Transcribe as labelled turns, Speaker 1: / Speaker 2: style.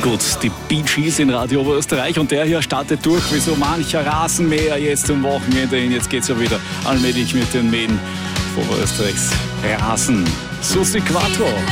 Speaker 1: Gut, die Bee Gees in Radio Oberösterreich und der hier startet durch wie so mancher Rasenmäher jetzt zum Wochenende hin. Jetzt geht's ja wieder allmählich mit den Mähen Oberösterreichs Rasen. Susi Quattro.